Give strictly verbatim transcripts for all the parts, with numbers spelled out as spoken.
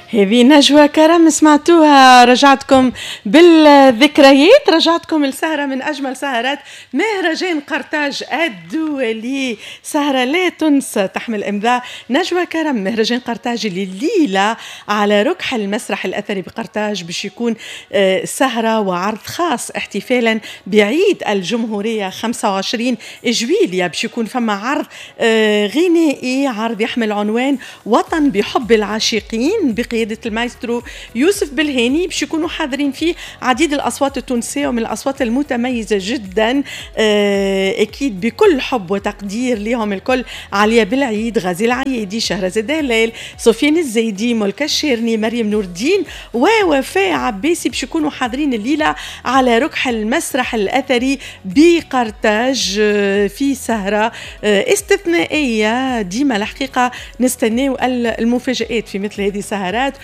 هذه نجوى كرم سمعتوها. رجعتكم بالذكريات، رجعتكم السهرة من أجمل سهرات مهرجان قرطاج الدولي، سهرة لا تنسى تحمل إمضاء نجوى كرم. مهرجان قرطاج اللي الليلة على ركح المسرح الأثري بقرطاج باش يكون سهرة وعرض خاص احتفالا بعيد الجمهورية خمسة وعشرين جويليا. باش يكون فما عرض غنائي، عرض يحمل عنوان وطن بحب العاشقين بقيادة المايسترو يوسف بالهاني. باش يكونوا حاضرين فيه عديد الأصوات التونسية ومن الأصوات المتميزة جدا، أكيد بكل حب وتقدير لهم الكل: عليا بالعيد، غازي العيادي، شهرزاد هلال، سفيان الزيدي، ملكة الشيرني، مريم نور الدين ووفاء عباسي. باش يكونوا حاضرين الليلة على ركح المسرح الأثري بقرطاج في سهرة استثنائية. ديما الحقيقة نستناو المفاجآت في مثل هذه السهرات.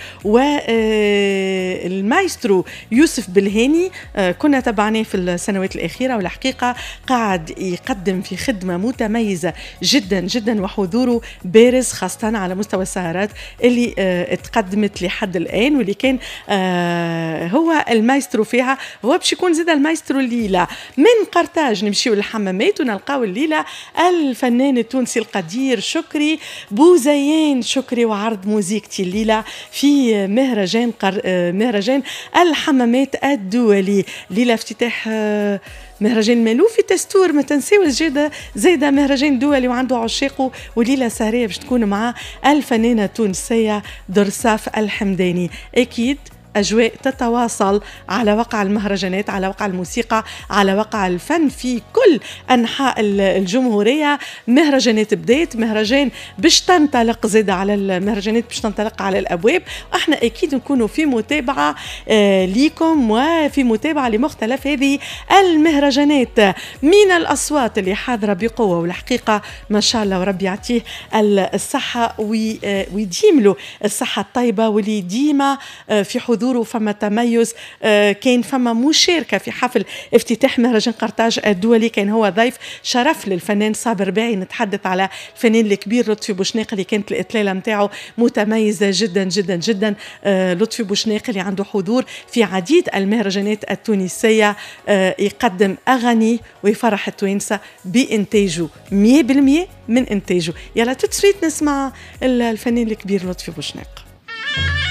والمايسترو يوسف بالهاني كنا تبعناه في السنوات الأخيرة، والحقيقة قاعد يقدم في خدمة متميزة جدا جدا، وحضوره بارز خاصة على مستوى السهرات اللي اتقدمت لحد الآن، واللي كان هو المايسترو فيها. هو باش يكون زاد المايسترو الليلة. من قرطاج نمشيو للحمامات ونلقاو الليلة الفنان التونسي القدير شكري بوزيان. شكري وعرض موسيقتي الليلة في مهرجان قر... مهرجان الحمامات الدولي. ليلة افتتاح مهرجان مالو في تستور، ما تنسيو زيادة زيادة مهرجان دولي وعنده عشاقه. وليلة سهرية باش تكون مع الفنانة التونسية درساف الحمداني. أكيد أجواء تتواصل على وقع المهرجانات، على وقع الموسيقى، على وقع الفن في كل أنحاء الجمهورية. مهرجانات بداية، مهرجان باش تنطلق زاد على المهرجانات، باش تنطلق على الأبواب. وإحنا أكيد نكونوا في متابعة آه ليكم وفي متابعة لمختلف هذه المهرجانات. من الأصوات اللي حاضرة بقوة، والحقيقة ما شاء الله وربي يعطيه الصحة ويديم له الصحة الطيبة، واللي ديما في حضور دوره فما تميز. آه كان فما مشاركة في حفل افتتاح مهرجان قرطاج الدولي، كان هو ضيف شرف للفنان صابر باعي. نتحدث على الفنان الكبير لطفي بوشناق اللي كانت الإطلالة متاعه متميزة جدا جدا جدا. آه لطفي بوشناق اللي عنده حضور في عديد المهرجانات التونسية، آه يقدم أغاني ويفرح التوانسة بإنتاجه مية بالمية من إنتاجه. يلا تتسويت نسمع الفنان الكبير لطفي بوشناق.